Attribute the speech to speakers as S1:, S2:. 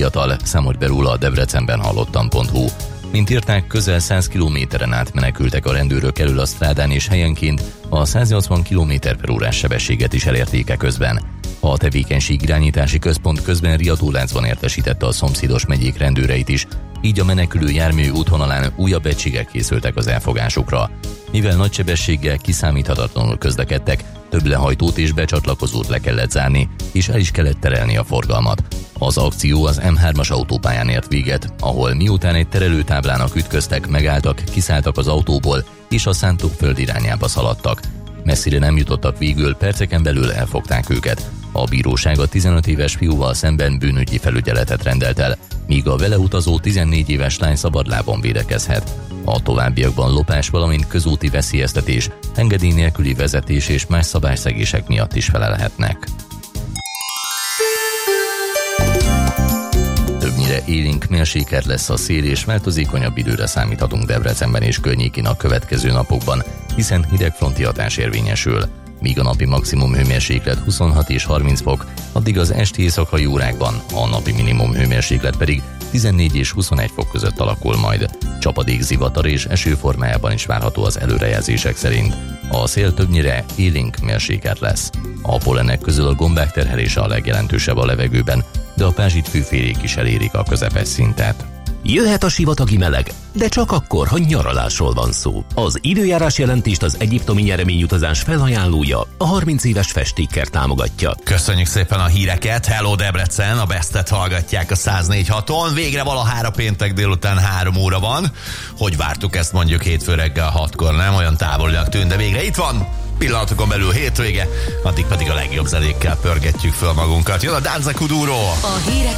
S1: fiatal, számolj belül a Debrecenben hallottam.hu. Mint írták, közel 100 kilométeren át menekültek a rendőrök elől a strádán, és helyenként a 180 km/h sebességet is elérték közben. A tevékenység irányítási központ közben riadóláncban értesítette a szomszédos megyék rendőreit is, így a menekülő jármű útvonalán újabb egységek készültek az elfogásukra. Mivel nagy sebességgel kiszámíthatatlanul közlekedtek, több lehajtót és becsatlakozót le kellett zárni, és el is kellett terelni a forgalmat. Az akció az M3-as autópályán ért véget, ahol miután egy terelőtáblának ütköztek, megálltak, kiszálltak az autóból, és a Szántóföld irányába szaladtak. Messzire nem jutottak végül, perceken belül elfogták őket. A bíróság a 15 éves fiúval szemben bűnügyi felügyeletet rendelt el, míg a vele utazó 14 éves lány szabadlábon védekezhet. A továbbiakban lopás, valamint közúti veszélyeztetés, engedély nélküli vezetés és más szabályszegések miatt is felelhetnek. Többnyire élénk mérsékelt lesz a szél, és változékonyabb időre számíthatunk Debrecenben és környékén a következő napokban, hiszen hidegfronti hatás érvényesül. Míg a napi maximum hőmérséklet 26 és 30 fok, addig az esti éjszakai órákban a napi minimum hőmérséklet pedig 14 és 21 fok között alakul majd. Csapadék, zivatar és eső formájában is várható az előrejelzések szerint. A szél többnyire élénk mérsékelt lesz. A pollenek közül a gombák terhelése a legjelentősebb a levegőben, de a pázsit fűfélék is elérik a közepes szintet.
S2: Jöhet a sivatagi meleg, de csak akkor, ha nyaralásról van szó. Az időjárás jelentést az egyiptomi nyereményutazás felajánlója, a 30 éves Festéker támogatja.
S3: Köszönjük szépen a híreket. Hello Debrecen, a Bestet hallgatják a 104.6-on. Végre valahára péntek délután 3 óra van. Hogy vártuk ezt mondjuk hétfő reggel 6-kor, nem? Olyan távolinak tűnt, de végre itt van. Pillanatokon belül hétvége, addig pedig a legjobb zenékkel pörgetjük föl magunkat. Jön a Danza Kuduro!